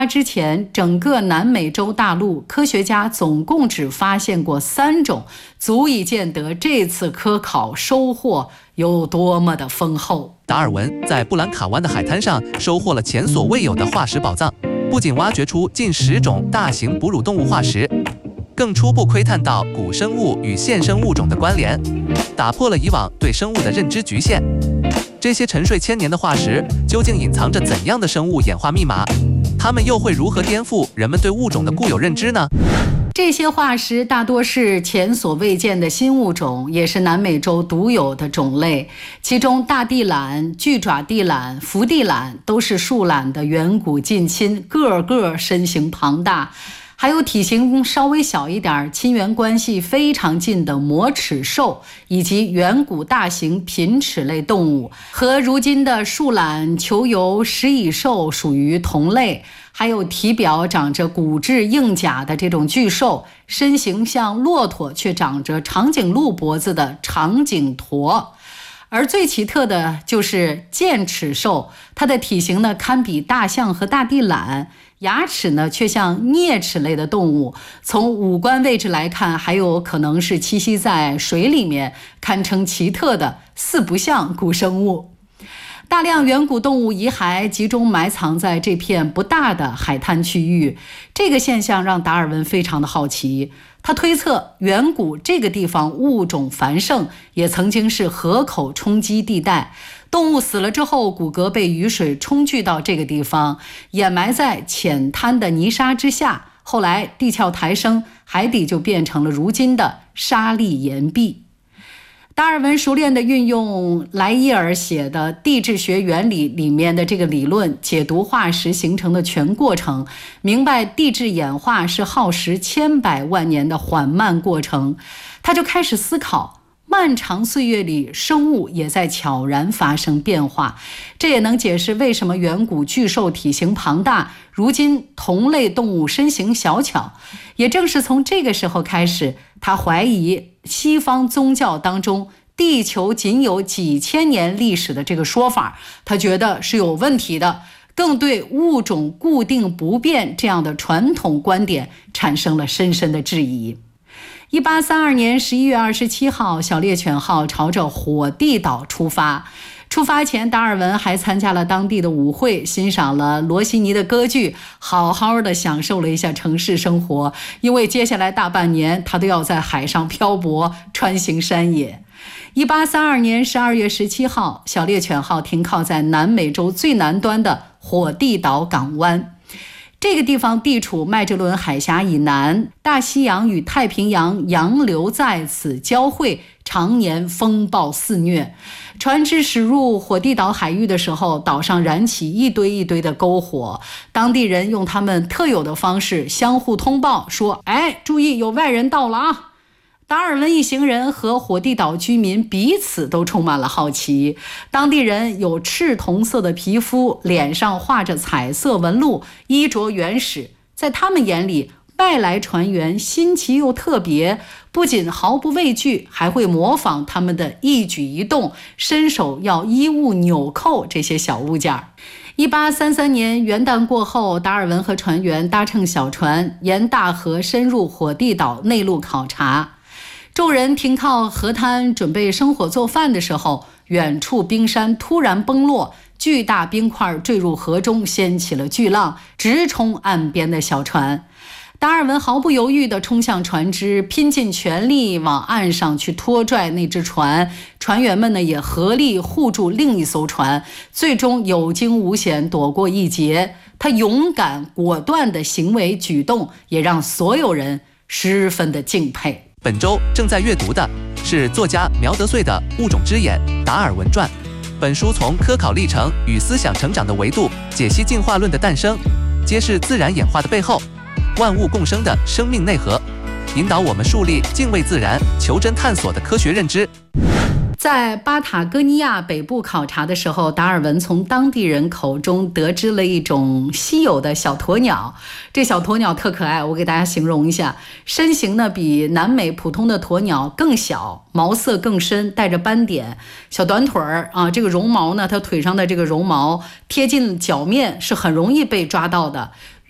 之前，整个南美洲大陆科学家总共只发现过3种，足以见得这次科考收获有多么的丰厚。 达尔文在布兰卡湾的海滩上收获了前所未有的化石宝藏，不仅挖掘出近10种大型哺乳动物化石，更初步窥探到古生物与现生物种的关联，打破了以往对生物的认知局限。这些沉睡千年的化石究竟隐藏着怎样的生物演化密码？它们又会如何颠覆人们对物种的固有认知呢？ 这些化石大多是前所未见的新物种，也是南美洲独有的种类。其中大地懒、巨爪地懒、伏地懒都是树懒的远古近亲，个个身形庞大。还有体型稍微小一点、亲缘关系非常近的魔齿兽，以及远古大型品齿类动物，和如今的树懒、球游、食蚁兽属于同类。还有体表长着骨质硬甲的这种巨兽，身形像骆驼却长着长颈鹿脖子的长颈驼。而最奇特的就是剑齿兽，它的体型呢堪比大象和大地懒，牙齿呢却像啮齿类的动物，从五官位置来看，还有可能是栖息在水里面，堪称奇特的四不像古生物。大量远古动物遗骸集中埋藏在这片不大的海滩区域，这个现象让达尔文非常的好奇。他推测远古这个地方物种繁盛，也曾经是河口冲积地带，动物死了之后，骨骼被雨水冲聚到这个地方，掩埋在浅滩的泥沙之下，后来地壳抬升，海底就变成了如今的沙砾岩壁。达尔文熟练地运用莱伊尔写的《地质学原理》里面的这个理论，解读化石形成的全过程，明白地质演化是耗时千百万年的缓慢过程。他就开始思考，漫长岁月里生物也在悄然发生变化，这也能解释为什么远古巨兽体型庞大，如今同类动物身形小巧。也正是从这个时候开始，他怀疑西方宗教当中地球仅有几千年历史的这个说法，他觉得是有问题的，更对物种固定不变这样的传统观点产生了深深的质疑。1832年11月27号，小猎犬号朝着火地岛出发。出发前，达尔文还参加了当地的舞会，欣赏了罗西尼的歌剧，好好的享受了一下城市生活。因为接下来大半年，他都要在海上漂泊，穿行山野。1832年12月17号，小猎犬号停靠在南美洲最南端的火地岛港湾。这个地方地处麦哲伦海峡以南，大西洋与太平洋洋流在此交汇，常年风暴肆虐。船只驶入火地岛海域的时候，岛上燃起一堆一堆的篝火，当地人用他们特有的方式相互通报说，注意有外人到了啊！达尔文一行人和火地岛居民彼此都充满了好奇。当地人有赤铜色的皮肤，脸上画着彩色纹路，衣着原始。在他们眼里，外来船员新奇又特别，不仅毫不畏惧，还会模仿他们的一举一动，伸手要衣物纽扣这些小物件。1833年元旦过后，达尔文和船员搭乘小船，沿大河深入火地岛内陆考察。众人停靠河滩准备生火做饭的时候，远处冰山突然崩落，巨大冰块坠入河中，掀起了巨浪，直冲岸边的小船。达尔文毫不犹豫地冲向船只，拼尽全力往岸上去拖拽那只船。船员们呢也合力护住另一艘船，最终有惊无险躲过一劫。他勇敢果断的行为举动，也让所有人十分的敬佩。 本周正在阅读的是作家苗德穗的《物种之眼：达尔文传》。本书从科考历程与思想成长的维度解析进化论的诞生，揭示自然演化的背后，万物共生的生命内核，引导我们树立敬畏自然、求真探索的科学认知。 在巴塔哥尼亚北部考察的时候，达尔文从当地人口中得知了一种稀有的小鸵鸟。这小鸵鸟特可爱，我给大家形容一下，身形呢比南美普通的鸵鸟更小，毛色更深，带着斑点，小短腿儿啊，这个绒毛呢，它腿上的这个绒毛贴近脚面是很容易被抓到的。